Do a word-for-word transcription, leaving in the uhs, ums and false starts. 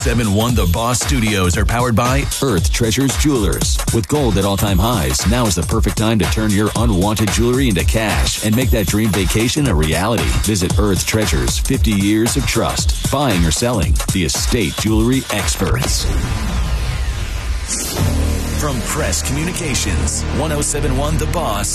seven one The Boss Studios are powered by Earth Treasures Jewelers. With gold at all-time highs, now is the perfect time to turn your unwanted jewelry into cash and make that dream vacation a reality. Visit Earth Treasures, fifty years of trust. Buying or selling, the estate jewelry experts. From Press Communications, one oh seven point one The Boss.